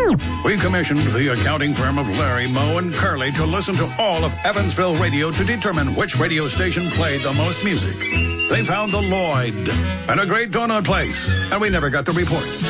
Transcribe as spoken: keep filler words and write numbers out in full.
We commissioned the accounting firm of Larry, Moe, and Curly to listen to all of Evansville radio to determine which radio station played the most music. They found the Lloyd and a great donut place, and we never got the report.